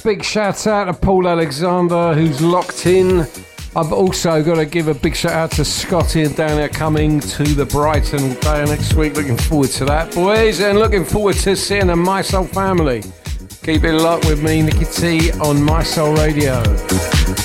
Big shout out to Paul Alexander, who's locked in. I've also got to give a big shout out to Scotty and Dana coming to the Brighton day next week. Looking forward to that, boys, and looking forward to seeing the My Soul family. Keep it locked with me, Nicky T, on My Soul Radio.